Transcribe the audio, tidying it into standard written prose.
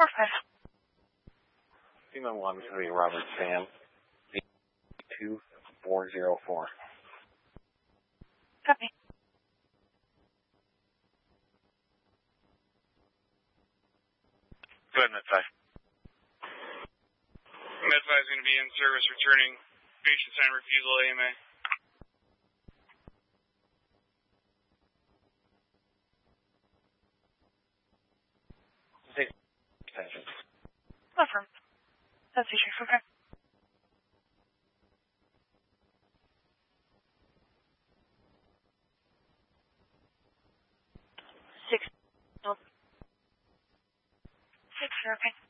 Female 1 is going to be Robert Sam, 2404. Copy. Go ahead, Med-5. Med-5 is going to be in service returning. Patient sign refusal AMA. Take attention. Affirm. That's the issue. Okay. Six. Nope. 6, okay.